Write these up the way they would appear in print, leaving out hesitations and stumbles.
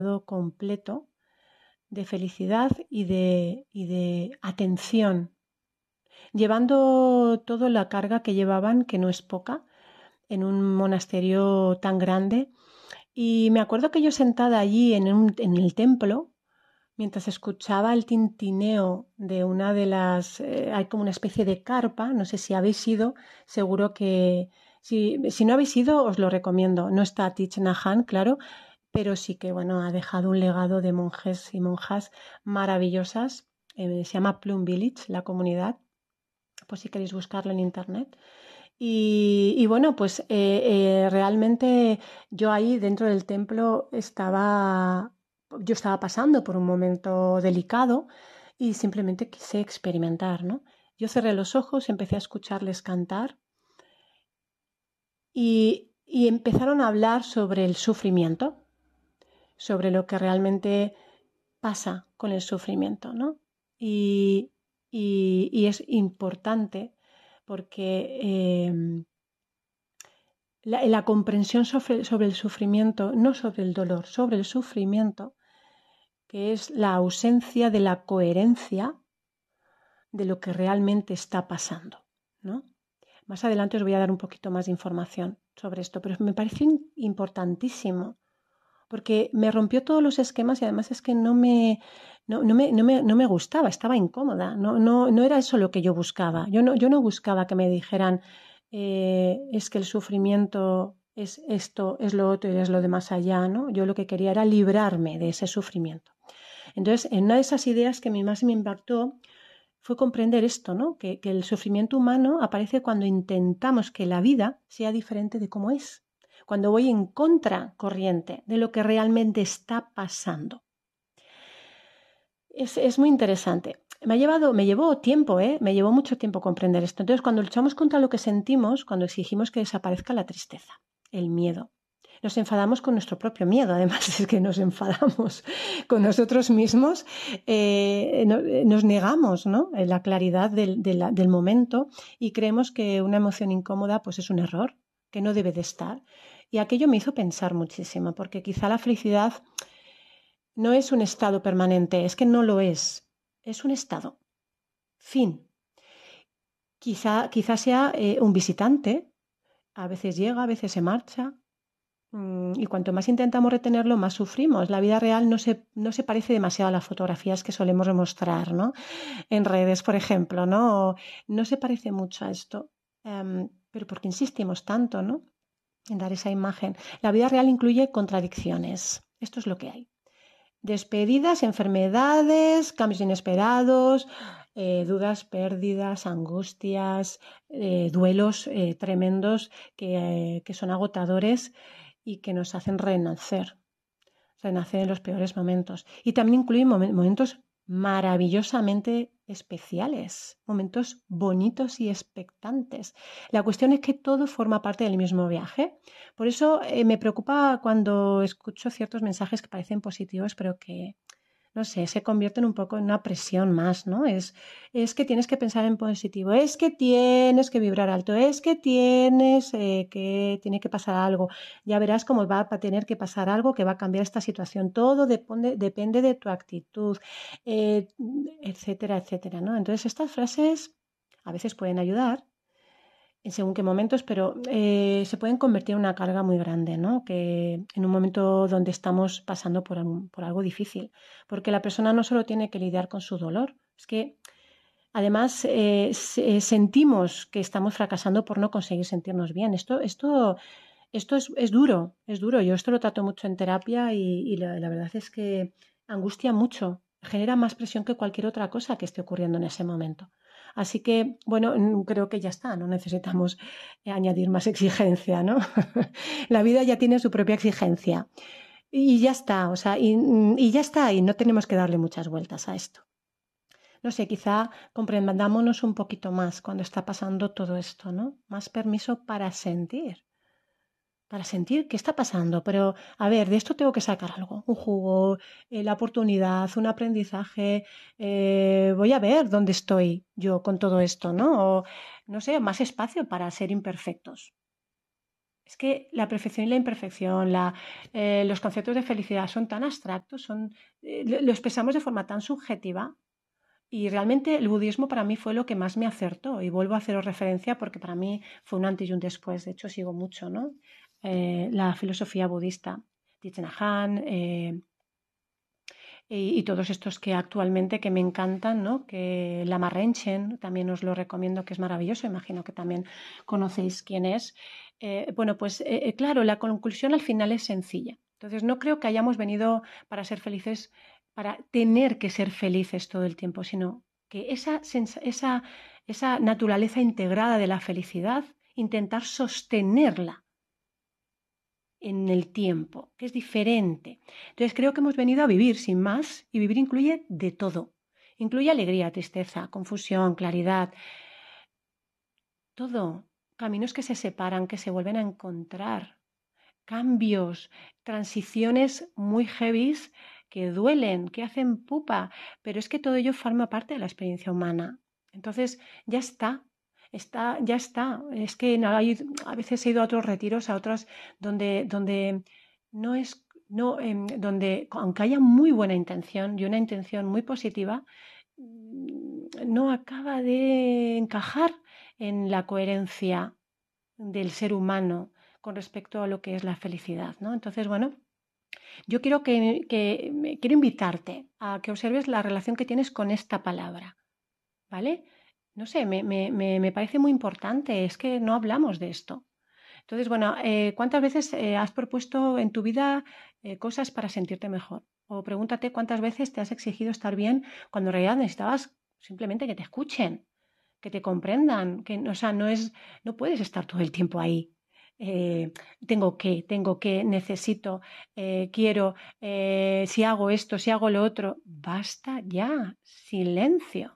completo de felicidad y de atención, llevando toda la carga que llevaban, que no es poca, en un monasterio tan grande. Y me acuerdo que yo sentada allí en el templo, mientras escuchaba el tintineo de una de las... hay como una especie de carpa, no sé si habéis ido, seguro que... Si no habéis ido, os lo recomiendo. No está Thich Nhat Hanh, claro, pero sí que, bueno, ha dejado un legado de monjes y monjas maravillosas. Se llama Plum Village, la comunidad, pues si queréis buscarlo en internet. Y bueno, pues realmente yo ahí dentro del templo yo estaba pasando por un momento delicado y simplemente quise experimentar, ¿no? Yo cerré los ojos, empecé a escucharles cantar y empezaron a hablar sobre el sufrimiento, sobre lo que realmente pasa con el sufrimiento, ¿no? Y, y es importante porque la comprensión sobre el sufrimiento, no sobre el dolor, sobre el sufrimiento, que es la ausencia de la coherencia de lo que realmente está pasando, ¿no? Más adelante os voy a dar un poquito más de información sobre esto, pero me pareció importantísimo porque me rompió todos los esquemas y además es que no me gustaba, estaba incómoda, no era eso lo que yo buscaba. Yo no buscaba que me dijeran es que el sufrimiento es esto, es lo otro y es lo de más allá, ¿no? Yo lo que quería era librarme de ese sufrimiento. Entonces, en una de esas ideas que más me impactó fue comprender esto, ¿no? Que el sufrimiento humano aparece cuando intentamos que la vida sea diferente de cómo es, cuando voy en contracorriente de lo que realmente está pasando. Es muy interesante. Me llevó tiempo, me llevó mucho tiempo comprender esto. Entonces, cuando luchamos contra lo que sentimos, cuando exigimos que desaparezca la tristeza, el miedo, nos enfadamos con nuestro propio miedo, además es que nos enfadamos con nosotros mismos, nos negamos, ¿no? La claridad del momento y creemos que una emoción incómoda pues es un error, que no debe de estar. Y aquello me hizo pensar muchísimo, porque quizá la felicidad no es un estado permanente, es que no lo es un estado. Fin. Quizá sea un visitante, a veces llega, a veces se marcha, y cuanto más intentamos retenerlo, más sufrimos. La vida real no se parece demasiado a las fotografías que solemos mostrar, ¿no? En redes, por ejemplo, ¿no? No se parece mucho a esto. Pero ¿por qué insistimos tanto, ¿no? En dar esa imagen. La vida real incluye contradicciones. Esto es lo que hay. Despedidas, enfermedades, cambios inesperados, dudas, pérdidas, angustias, duelos tremendos que son agotadores y que nos hacen renacer en los peores momentos. Y también incluyen momentos maravillosamente especiales, momentos bonitos y expectantes. La cuestión es que todo forma parte del mismo viaje. Por eso me preocupa cuando escucho ciertos mensajes que parecen positivos, pero que no sé, se convierten un poco en una presión más, ¿no? Es que tienes que pensar en positivo, es que tienes que vibrar alto, es que tienes que tiene que pasar algo. Ya verás cómo va a tener que pasar algo que va a cambiar esta situación. Todo depende de tu actitud, eh, etcétera, etcétera, ¿no? Entonces estas frases a veces pueden ayudar en según qué momentos, pero se pueden convertir en una carga muy grande, ¿no? Que en un momento donde estamos pasando por algo difícil, porque la persona no solo tiene que lidiar con su dolor, es que además sentimos que estamos fracasando por no conseguir sentirnos bien. Esto es duro. Yo esto lo trato mucho en terapia y la verdad es que angustia mucho, genera más presión que cualquier otra cosa que esté ocurriendo en ese momento. Así que, bueno, creo que ya está, no necesitamos añadir más exigencia, ¿no? La vida ya tiene su propia exigencia y ya está, o sea, y ya está, y no tenemos que darle muchas vueltas a esto. No sé, quizá comprendámonos un poquito más cuando está pasando todo esto, ¿no? Más permiso para sentir qué está pasando, pero a ver, de esto tengo que sacar algo, un jugo, la oportunidad, un aprendizaje, voy a ver dónde estoy yo con todo esto, ¿no? O, no sé, más espacio para ser imperfectos. Es que la perfección y la imperfección, los conceptos de felicidad son tan abstractos, lo expresamos de forma tan subjetiva y realmente el budismo para mí fue lo que más me acertó y vuelvo a haceros referencia porque para mí fue un antes y un después. De hecho, sigo mucho, ¿no? La filosofía budista, Thich Nhat Hanh, y todos estos que actualmente que me encantan, ¿no? Que Lama Rinchen también os lo recomiendo, que es maravilloso, imagino que también conocéis quién es. Bueno, pues claro, la conclusión al final es sencilla. Entonces, no creo que hayamos venido para ser felices, para tener que ser felices todo el tiempo, sino que esa naturaleza integrada de la felicidad, intentar sostenerla en el tiempo, que es diferente. Entonces creo que hemos venido a vivir sin más y vivir incluye de todo. Incluye alegría, tristeza, confusión, claridad, todo. Caminos que se separan, que se vuelven a encontrar, cambios, transiciones muy heavies que duelen, que hacen pupa, pero es que todo ello forma parte de la experiencia humana. Entonces ya ya está. Es que no a veces he ido a otros retiros, a otros donde no es, no, donde aunque haya muy buena intención y una intención muy positiva, no acaba de encajar en la coherencia del ser humano con respecto a lo que es la felicidad, ¿no? Entonces, bueno, yo quiero invitarte a que observes la relación que tienes con esta palabra, ¿vale? No sé, me parece muy importante, es que no hablamos de esto. Entonces, bueno, ¿cuántas veces has propuesto en tu vida cosas para sentirte mejor? O pregúntate cuántas veces te has exigido estar bien cuando en realidad necesitabas simplemente que te escuchen, que te comprendan, que, o sea, no puedes estar todo el tiempo ahí. Tengo que, necesito, quiero, si hago esto, si hago lo otro. Basta ya, silencio,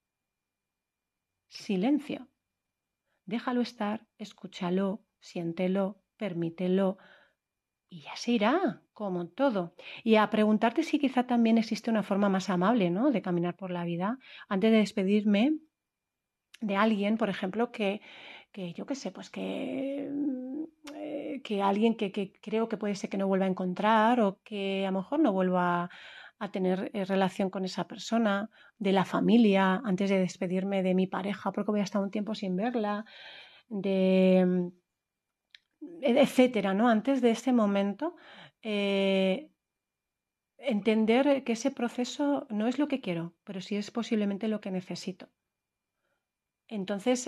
silencio. Déjalo estar, escúchalo, siéntelo, permítelo y ya se irá, como todo. Y a preguntarte si quizá también existe una forma más amable, ¿no? De caminar por la vida. Antes de despedirme, de alguien, por ejemplo, que yo qué sé, pues que alguien que creo que puede ser que no vuelva a encontrar o que a lo mejor no vuelva a tener relación con esa persona, de la familia, antes de despedirme de mi pareja, porque voy a estar un tiempo sin verla, de etcétera, ¿no? Antes de ese momento, entender que ese proceso no es lo que quiero, pero sí es posiblemente lo que necesito. Entonces,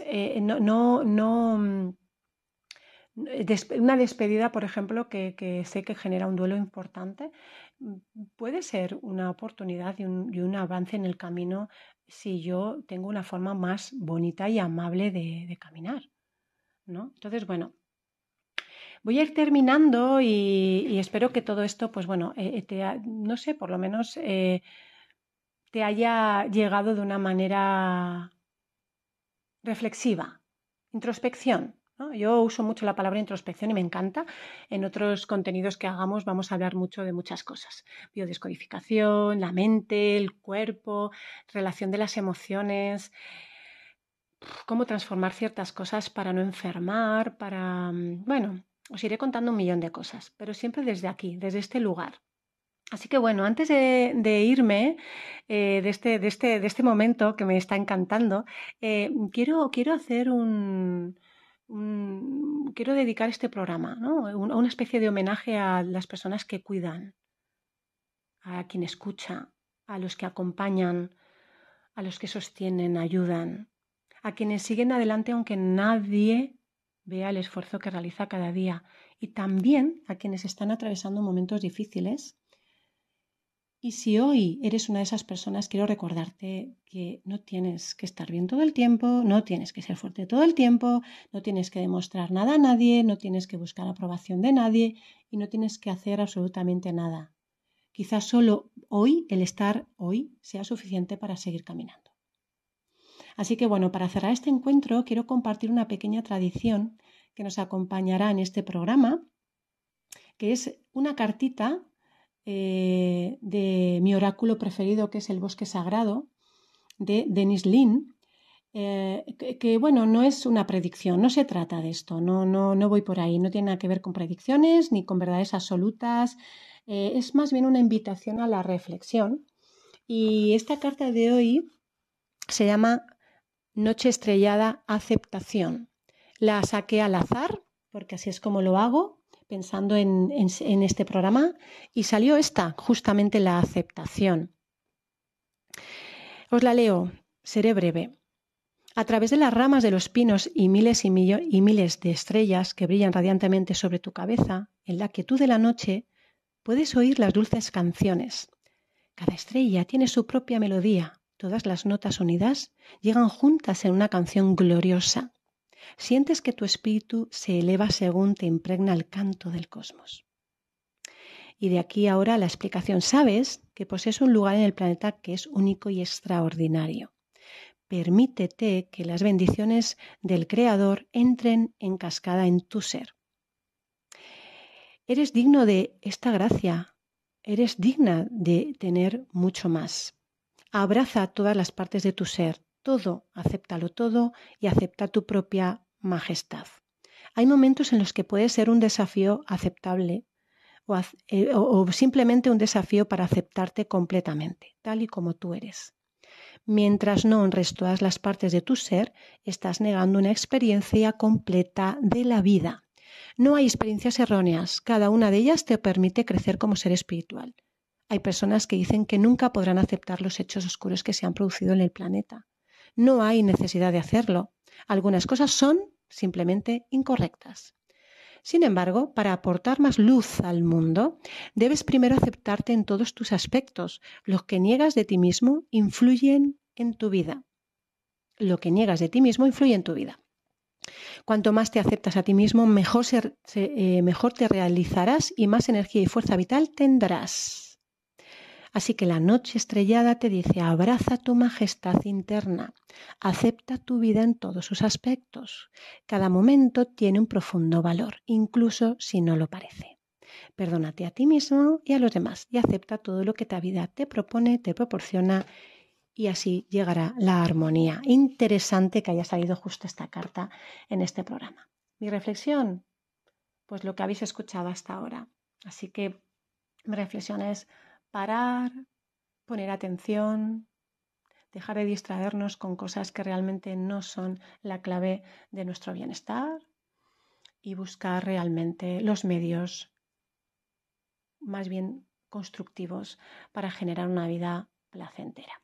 una despedida, por ejemplo, que sé que genera un duelo importante, puede ser una oportunidad y un avance en el camino si yo tengo una forma más bonita y amable de caminar, ¿no? Entonces, bueno, voy a ir terminando y espero que todo esto, pues bueno, no sé, por lo menos te haya llegado de una manera reflexiva, introspección, ¿no? Yo uso mucho la palabra introspección y me encanta. En otros contenidos que hagamos vamos a hablar mucho de muchas cosas. Biodescodificación, la mente, el cuerpo, relación de las emociones, cómo transformar ciertas cosas para no enfermar, bueno, os iré contando un millón de cosas, pero siempre desde aquí, desde este lugar. Así que bueno, antes de irme de este momento que me está encantando, quiero hacer quiero dedicar este programa, ¿no? Una especie de homenaje a las personas que cuidan, a quien escucha, a los que acompañan, a los que sostienen, ayudan, a quienes siguen adelante aunque nadie vea el esfuerzo que realiza cada día y también a quienes están atravesando momentos difíciles. Y si hoy eres una de esas personas, quiero recordarte que no tienes que estar bien todo el tiempo, no tienes que ser fuerte todo el tiempo, no tienes que demostrar nada a nadie, no tienes que buscar aprobación de nadie y no tienes que hacer absolutamente nada. Quizás solo hoy, el estar hoy, sea suficiente para seguir caminando. Así que bueno, para cerrar este encuentro, quiero compartir una pequeña tradición que nos acompañará en este programa, que es una cartita de mi oráculo preferido, que es el bosque sagrado, de Dennis Lin, bueno, no es una predicción, no se trata de esto, no voy por ahí, no tiene nada que ver con predicciones ni con verdades absolutas, es más bien una invitación a la reflexión. Y esta carta de hoy se llama Noche estrellada, aceptación. La saqué al azar, porque así es como lo hago, pensando en este programa, y salió esta, justamente la aceptación. Os la leo, seré breve. A través de las ramas de los pinos y miles de estrellas que brillan radiantemente sobre tu cabeza, en la quietud de la noche, puedes oír las dulces canciones. Cada estrella tiene su propia melodía. Todas las notas unidas llegan juntas en una canción gloriosa. Sientes que tu espíritu se eleva según te impregna el canto del cosmos. Y de aquí ahora la explicación. Sabes que posees un lugar en el planeta que es único y extraordinario. Permítete que las bendiciones del Creador entren en cascada en tu ser. Eres digno de esta gracia. Eres digna de tener mucho más. Abraza todas las partes de tu ser. Todo, acéptalo todo y acepta tu propia majestad. Hay momentos en los que puede ser un desafío aceptable o simplemente un desafío para aceptarte completamente, tal y como tú eres. Mientras no honres todas las partes de tu ser, estás negando una experiencia completa de la vida. No hay experiencias erróneas, cada una de ellas te permite crecer como ser espiritual. Hay personas que dicen que nunca podrán aceptar los hechos oscuros que se han producido en el planeta. No hay necesidad de hacerlo. Algunas cosas son simplemente incorrectas. Sin embargo, para aportar más luz al mundo, debes primero aceptarte en todos tus aspectos. Lo que niegas de ti mismo influyen en tu vida. Lo que niegas de ti mismo influye en tu vida. Cuanto más te aceptas a ti mismo, mejor te realizarás y más energía y fuerza vital tendrás. Así que la noche estrellada te dice: abraza tu majestad interna, acepta tu vida en todos sus aspectos. Cada momento tiene un profundo valor, incluso si no lo parece. Perdónate a ti mismo y a los demás y acepta todo lo que la vida te propone, te proporciona, y así llegará la armonía. Interesante que haya salido justo esta carta en este programa. Mi reflexión, pues lo que habéis escuchado hasta ahora. Así que mi reflexión es: parar, poner atención, dejar de distraernos con cosas que realmente no son la clave de nuestro bienestar y buscar realmente los medios más bien constructivos para generar una vida placentera.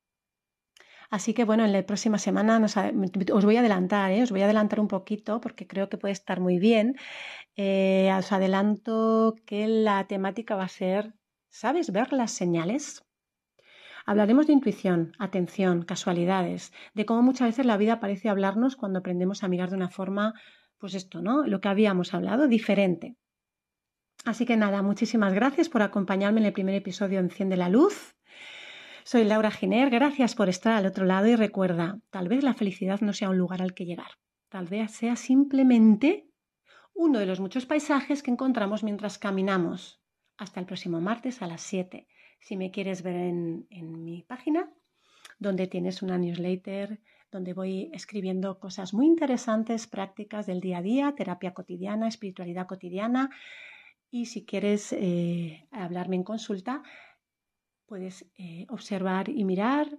Así que bueno, en la próxima semana os voy a adelantar un poquito porque creo que puede estar muy bien. Os adelanto que la temática va a ser: ¿sabes ver las señales? Hablaremos de intuición, atención, casualidades, de cómo muchas veces la vida parece hablarnos cuando aprendemos a mirar de una forma, pues esto, ¿no? Lo que habíamos hablado, diferente. Así que nada, muchísimas gracias por acompañarme en el primer episodio de Enciende la Luz. Soy Laura Giner, gracias por estar al otro lado y recuerda, tal vez la felicidad no sea un lugar al que llegar, tal vez sea simplemente uno de los muchos paisajes que encontramos mientras caminamos. Hasta el próximo martes a las 7. Si me quieres ver en mi página, donde tienes una newsletter, donde voy escribiendo cosas muy interesantes, prácticas del día a día, terapia cotidiana, espiritualidad cotidiana. Y si quieres hablarme en consulta, puedes observar y mirar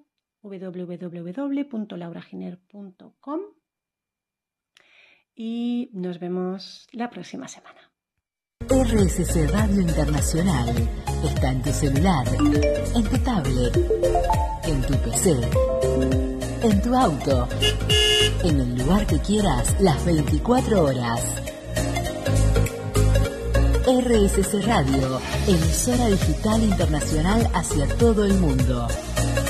www.lauraginer.com y nos vemos la próxima semana. RSC Radio Internacional está en tu celular, en tu tablet, en tu PC, en tu auto, en el lugar que quieras, las 24 horas. RSC Radio, emisora digital internacional hacia todo el mundo.